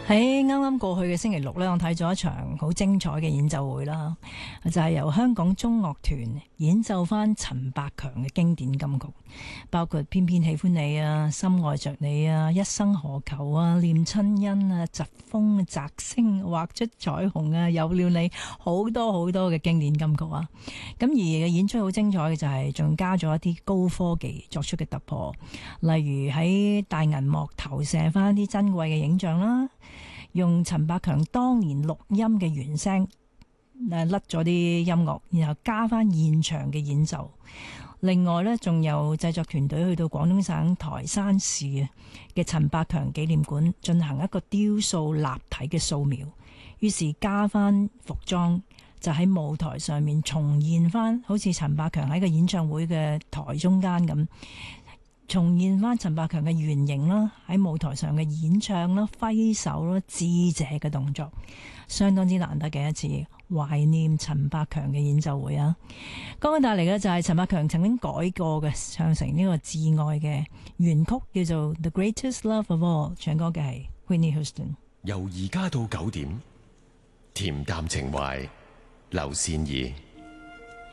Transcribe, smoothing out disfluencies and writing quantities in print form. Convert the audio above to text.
喺啱啱過去嘅星期六呢，我睇咗一場好精彩嘅演奏會啦，就係由香港中樂團演奏翻陳百強嘅經典金曲，包括偏偏喜歡你啊、深愛着你啊、一生何求啊、念親恩啊、疾風摘星、畫出彩虹啊、有了你，好多好多嘅經典金曲啊。咁而演出好精彩嘅就係仲加咗一啲高科技作出嘅突破，例如喺大銀幕投射翻啲珍貴嘅影像啦，用陳百強當年錄音嘅原聲甩咗啲音樂，然後加翻現場嘅演奏。另外呢，仲有製作團隊去到廣東省台山市嘅陳百強紀念館進行一個雕塑立體嘅掃描，於是加翻服裝，就喺舞台上面重現翻好似陳百強喺個演唱會嘅台中間咁，重現翻陳百強嘅原型啦，喺舞台上嘅演唱啦、揮手啦、致謝嘅動作，相當之難得嘅一次懷念陳百強嘅演奏會啊！剛剛帶嚟嘅就係陳百強曾經改過嘅，唱成呢個摯愛嘅原曲，叫做《The Greatest Love of All》，唱歌嘅係 Whitney Houston。 由而家到9點，恬淡情懷，劉善儀。